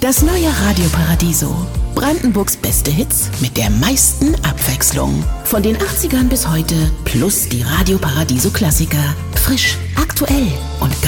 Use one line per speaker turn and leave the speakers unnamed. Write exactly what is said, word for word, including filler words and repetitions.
Das neue Radio Paradiso. Brandenburgs beste Hits mit der meisten Abwechslung. Von den achtzigern bis heute plus die Radio Paradiso Klassiker. Frisch, aktuell und